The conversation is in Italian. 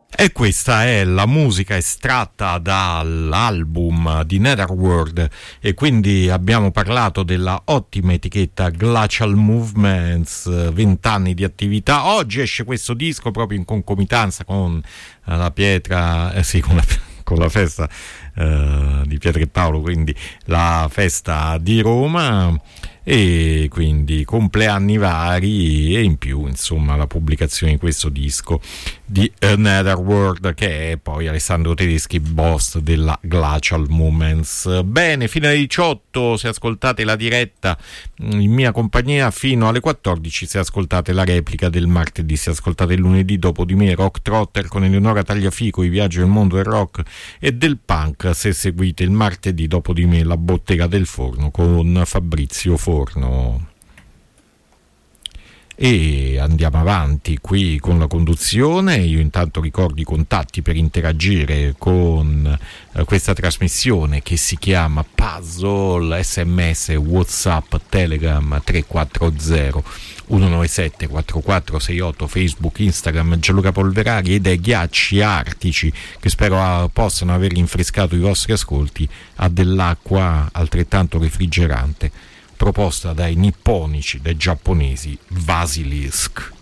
E questa è la musica estratta dall'album di Netherworld, e quindi abbiamo parlato della ottima etichetta Glacial Movements, 20 anni di attività. Oggi esce questo disco proprio in concomitanza con la pietra, con la festa di Pietro e Paolo, quindi la festa di Roma, e quindi compleanni vari, e in più insomma la pubblicazione di questo disco di Netherworld, che è poi Alessandro Tedeschi, boss della Glacial Movements. Bene, fino alle 18 se ascoltate la diretta in mia compagnia, fino alle 14 se ascoltate la replica del martedì, se ascoltate il lunedì dopo di me Rock Trotter con Eleonora Tagliafico, i viaggi nel mondo del rock e del punk, se seguite il martedì dopo di me la bottega del forno con Fabrizio Forno. E andiamo avanti qui con la conduzione. Io intanto ricordo i contatti per interagire con questa trasmissione, che si chiama Puzzle, SMS, WhatsApp, Telegram 340 197 4468, Facebook, Instagram Gianluca Polverari, ed è Ghiacci Artici, che spero possano aver rinfrescato i vostri ascolti, a dell'acqua altrettanto refrigerante proposta dai nipponici, dai giapponesi Basilisk.